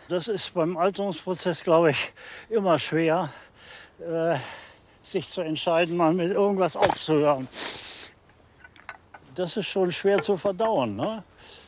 Das ist beim Alterungsprozess, glaube ich, immer schwer, sich zu entscheiden, mal mit irgendwas aufzuhören. Das ist schon schwer zu verdauen, ne?